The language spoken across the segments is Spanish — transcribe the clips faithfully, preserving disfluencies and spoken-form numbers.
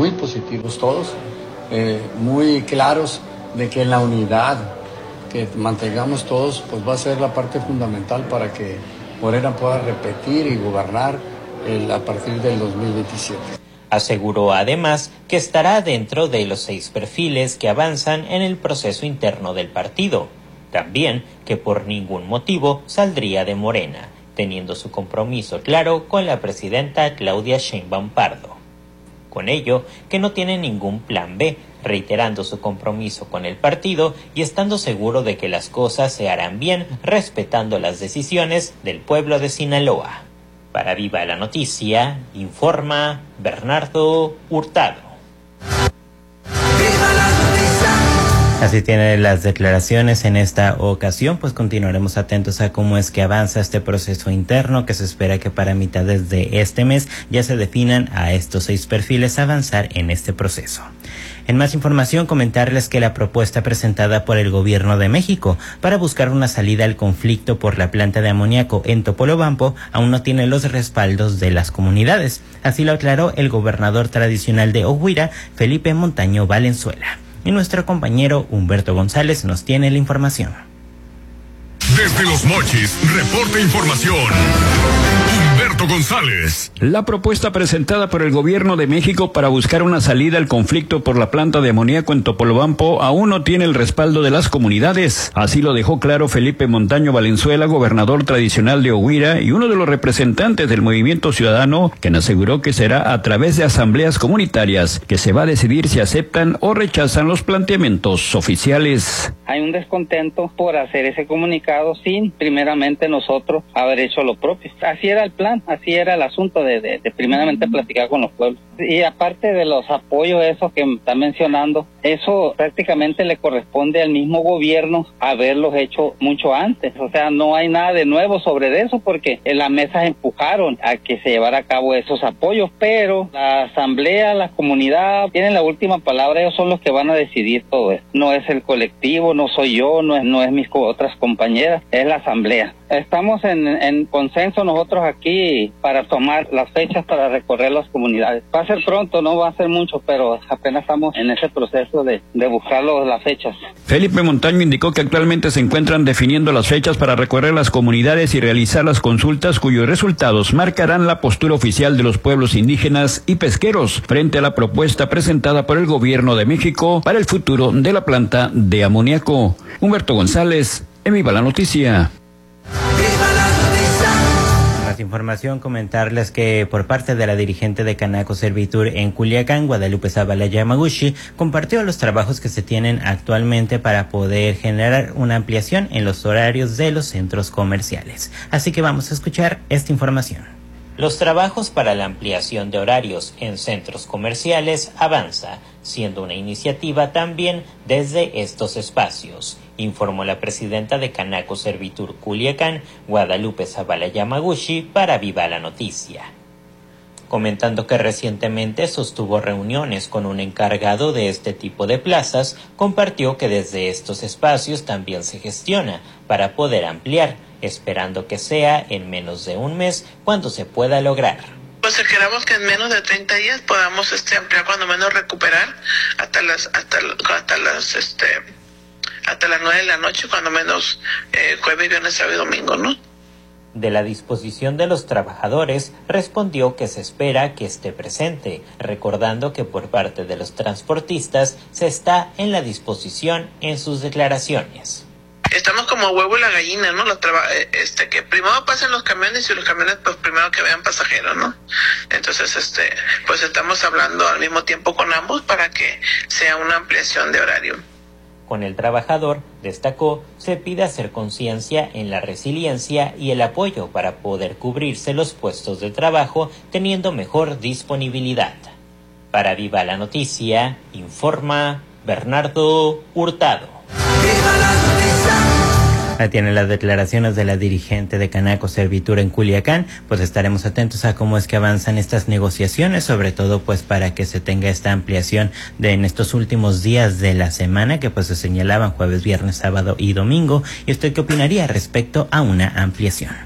muy positivos todos, eh, muy claros de que en la unidad que mantengamos todos, pues va a ser la parte fundamental para que Morena pueda repetir y gobernar el, a partir del dos mil veintisiete. Aseguró además que estará dentro de los seis perfiles que avanzan en el proceso interno del partido. También que por ningún motivo saldría de Morena, teniendo su compromiso claro con la presidenta Claudia Sheinbaum Pardo. Con ello, que no tiene ningún plan B, reiterando su compromiso con el partido y estando seguro de que las cosas se harán bien, respetando las decisiones del pueblo de Sinaloa. Para Viva la Noticia, informa Bernardo Hurtado. Así tienen las declaraciones en esta ocasión, pues continuaremos atentos a cómo es que avanza este proceso interno, que se espera que para mitades de este mes ya se definan a estos seis perfiles a avanzar en este proceso. En más información, comentarles que la propuesta presentada por el Gobierno de México para buscar una salida al conflicto por la planta de amoníaco en Topolobampo aún no tiene los respaldos de las comunidades. Así lo aclaró el gobernador tradicional de Ohuira, Felipe Montaño Valenzuela. Y nuestro compañero Humberto González nos tiene la información. Desde Los Mochis, reporta información. Humberto González. La propuesta presentada por el Gobierno de México para buscar una salida al conflicto por la planta de amoníaco en Topolobampo aún no tiene el respaldo de las comunidades. Así lo dejó claro Felipe Montaño Valenzuela, gobernador tradicional de Ohuira y uno de los representantes del Movimiento Ciudadano, quien aseguró que será a través de asambleas comunitarias que se va a decidir si aceptan o rechazan los planteamientos oficiales. Hay un descontento por hacer ese comunicado sin primeramente nosotros haber hecho lo propio. Así era el plan, así era el asunto de, de, de primeramente platicar con los pueblos. Y aparte de los apoyos esos que está mencionando, eso prácticamente le corresponde al mismo gobierno haberlos hecho mucho antes. O sea, no hay nada de nuevo sobre eso porque en las mesas empujaron a que se llevara a cabo esos apoyos, pero la asamblea, la comunidad tienen la última palabra, ellos son los que van a decidir todo esto. No es el colectivo, no soy yo, no es, no es mis otras compañeras, es la asamblea. Estamos en, en consenso nosotros aquí para tomar las fechas para recorrer las comunidades. Va a ser pronto, no va a ser mucho, pero apenas estamos en ese proceso de, de buscar los, las fechas. Felipe Montaño indicó que actualmente se encuentran definiendo las fechas para recorrer las comunidades y realizar las consultas cuyos resultados marcarán la postura oficial de los pueblos indígenas y pesqueros frente a la propuesta presentada por el Gobierno de México para el futuro de la planta de amoníaco. Humberto González, en Viva la Noticia. Más información, comentarles que por parte de la dirigente de Canaco Servitur en Culiacán, Guadalupe Zavala Yamaguchi, compartió los trabajos que se tienen actualmente para poder generar una ampliación en los horarios de los centros comerciales. Así que vamos a escuchar esta información. Los trabajos para la ampliación de horarios en centros comerciales avanza, siendo una iniciativa también desde estos espacios, informó la presidenta de Canaco Servitur Culiacán, Guadalupe Zavala Yamaguchi, para Viva la Noticia. Comentando que recientemente sostuvo reuniones con un encargado de este tipo de plazas, compartió que desde estos espacios también se gestiona para poder ampliar, esperando que sea en menos de un mes cuando se pueda lograr. Pues esperamos que en menos de treinta días podamos este ampliar, cuando menos recuperar hasta las hasta hasta las este hasta las nueve de la noche, cuando menos eh, jueves, viernes, sábado y domingo, ¿no? De la disposición de los trabajadores, respondió que se espera que esté presente, recordando que por parte de los transportistas se está en la disposición en sus declaraciones. Estamos como huevo y la gallina, ¿no? Los traba- este, que primero pasen los camiones y los camiones, pues primero que vean pasajeros, ¿no? Entonces, este, pues estamos hablando al mismo tiempo con ambos para que sea una ampliación de horario. Con el trabajador, destacó, se pide hacer conciencia en la resiliencia y el apoyo para poder cubrirse los puestos de trabajo teniendo mejor disponibilidad. Para Viva la Noticia, informa Bernardo Hurtado. Ahí tienen las declaraciones de la dirigente de Canaco Servitur en Culiacán. Pues estaremos atentos a cómo es que avanzan estas negociaciones, sobre todo pues para que se tenga esta ampliación de en estos últimos días de la semana que pues se señalaban jueves, viernes, sábado y domingo. ¿Y usted qué opinaría respecto a una ampliación?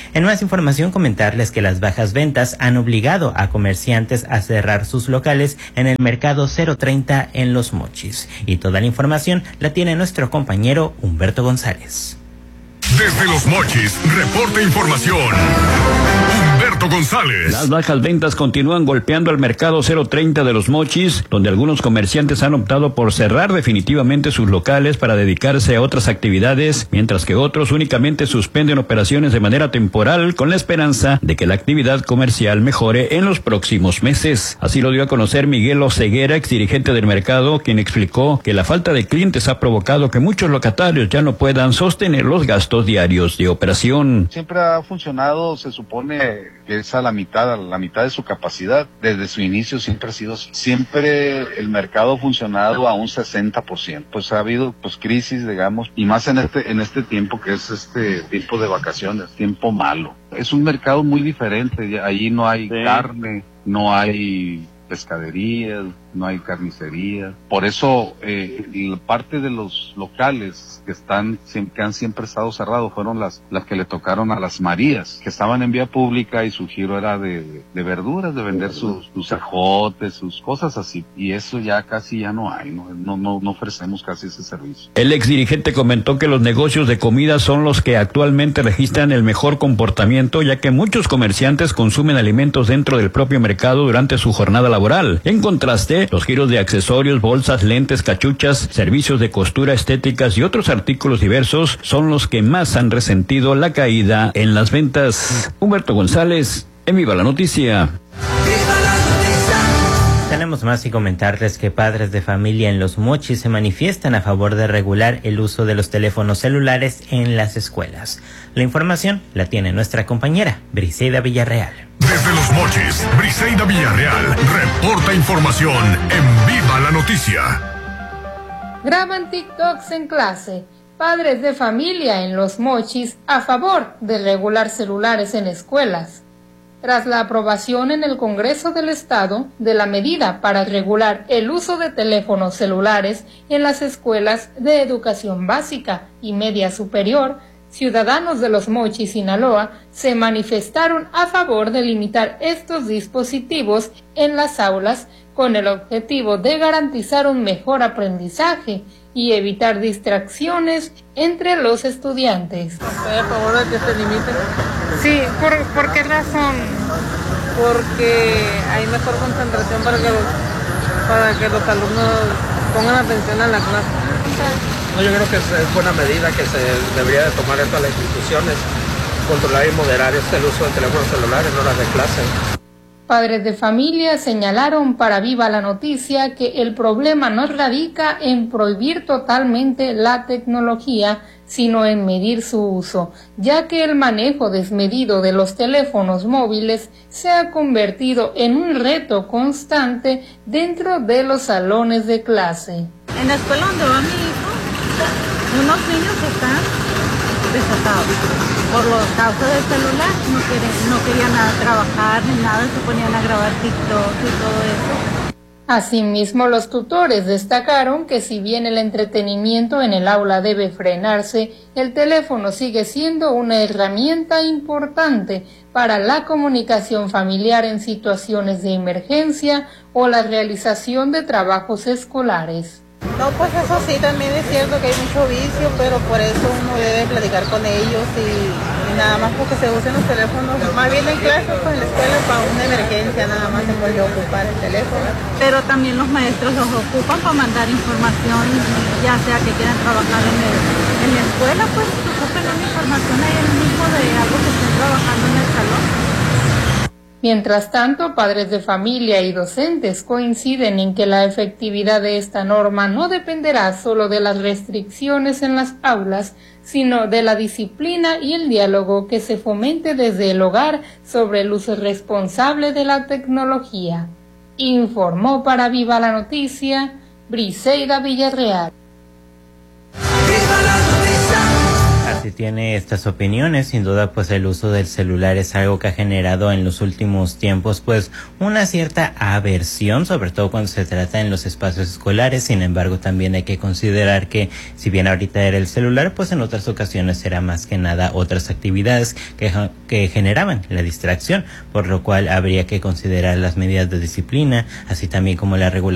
En más información, comentarles que las bajas ventas han obligado a comerciantes a cerrar sus locales en el mercado cero treinta en Los Mochis. Y toda la información la tiene nuestro compañero Humberto González. Desde Los Mochis, reporta información Humberto González. Las bajas ventas continúan golpeando al mercado cero treinta de Los Mochis, donde algunos comerciantes han optado por cerrar definitivamente sus locales para dedicarse a otras actividades, mientras que otros únicamente suspenden operaciones de manera temporal con la esperanza de que la actividad comercial mejore en los próximos meses. Así lo dio a conocer Miguel Oseguera, exdirigente del mercado, quien explicó que la falta de clientes ha provocado que muchos locatarios ya no puedan sostener los gastos diarios de operación. Siempre ha funcionado, se supone que es a la mitad, a la mitad de su capacidad. Desde su inicio siempre ha sido, siempre el mercado ha funcionado a un sesenta por ciento. Pues ha habido pues crisis, digamos, y más en este, en este tiempo que es este tiempo de vacaciones, tiempo malo. Es un mercado muy diferente, allí no hay sí. carne, no hay pescaderías, no hay carnicería. Por eso eh, parte de los locales que están que han siempre estado cerrados fueron las las que le tocaron a las Marías, que estaban en vía pública y su giro era de, de verduras, de vender sus, sus ajotes, sus cosas así. Y eso ya casi ya no hay, no, no, no, no ofrecemos casi ese servicio. El ex dirigente comentó que los negocios de comida son los que actualmente registran el mejor comportamiento, ya que muchos comerciantes consumen alimentos dentro del propio mercado durante su jornada laboral. En contraste, los giros de accesorios, bolsas, lentes, cachuchas, servicios de costura, estéticas y otros artículos diversos son los que más han resentido la caída en las ventas. Humberto González, en Viva la Noticia. Tenemos más y comentarles que padres de familia en Los Mochis se manifiestan a favor de regular el uso de los teléfonos celulares en las escuelas. La información la tiene nuestra compañera Briseida Villarreal. Desde Los Mochis, Briseida Villarreal reporta información en Viva la Noticia. Graban TikToks en clase. Padres de familia en Los Mochis a favor de regular celulares en escuelas. Tras la aprobación en el Congreso del Estado de la medida para regular el uso de teléfonos celulares en las escuelas de educación básica y media superior, ciudadanos de Los Mochis, Sinaloa, se manifestaron a favor de limitar estos dispositivos en las aulas con el objetivo de garantizar un mejor aprendizaje y evitar distracciones entre los estudiantes. ¿Estoy a favor de que se limiten? Sí, ¿por, ¿por qué razón? Porque hay mejor concentración para que los, para que los alumnos pongan atención a la clase. No, yo creo que es, es buena medida que se debería de tomar esto a las instituciones, controlar y moderar este, el uso de teléfonos celulares en horas de clase. Padres de familia señalaron para Viva la Noticia que el problema no radica en prohibir totalmente la tecnología, sino en medir su uso, ya que el manejo desmedido de los teléfonos móviles se ha convertido en un reto constante dentro de los salones de clase. En la escuela donde va mi hijo, unos niños están desatados por los causa del celular, no querían, no querían nada trabajar ni nada, se ponían a grabar TikTok y todo eso. Asimismo, los tutores destacaron que si bien el entretenimiento en el aula debe frenarse, el teléfono sigue siendo una herramienta importante para la comunicación familiar en situaciones de emergencia o la realización de trabajos escolares. No, pues eso sí, también es cierto que hay mucho vicio, pero por eso uno debe platicar con ellos y, y nada más porque se usen los teléfonos, más bien en clases, pues en la escuela para una emergencia nada más se puede ocupar el teléfono. Pero también los maestros los ocupan para mandar información, ya sea que quieran trabajar en, el, en la escuela, pues ocupen una información ahí mismo de algo que estén trabajando en el salón. Mientras tanto, padres de familia y docentes coinciden en que la efectividad de esta norma no dependerá solo de las restricciones en las aulas, sino de la disciplina y el diálogo que se fomente desde el hogar sobre el uso responsable de la tecnología. Informó para Viva la Noticia, Briseida Villarreal. si tiene estas opiniones. Sin duda, pues el uso del celular es algo que ha generado en los últimos tiempos, pues una cierta aversión, sobre todo cuando se trata en los espacios escolares. Sin embargo, también hay que considerar que si bien ahorita era el celular, pues en otras ocasiones era más que nada otras actividades que, que generaban la distracción, por lo cual habría que considerar las medidas de disciplina, así también como la regulación